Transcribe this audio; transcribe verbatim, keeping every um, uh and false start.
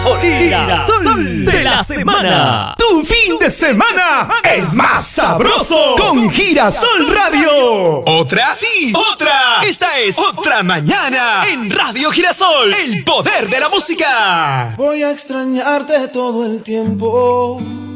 Girasol, Girasol de la semana. Tu fin de semana es más sabroso con Girasol Radio. ¿Otra? Sí, otra. Esta es Otra Mañana en Radio Girasol, el poder de la música. Voy a extrañarte todo el tiempo.